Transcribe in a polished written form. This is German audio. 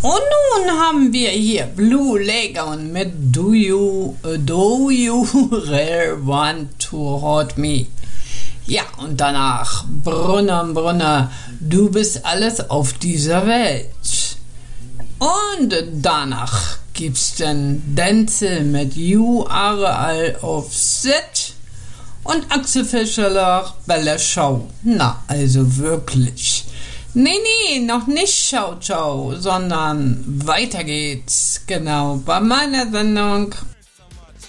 Und nun haben wir hier Blue Lagoon mit Do You Really Want to Hold Me? Ja, und danach Brunner, du bist alles auf dieser Welt. Und danach gibt's dann Denzel mit You Are All of Set und Axel Fischer Bella Show. Na, also wirklich. Nee, noch nicht Ciao, sondern weiter geht's. Genau, bei meiner Sendung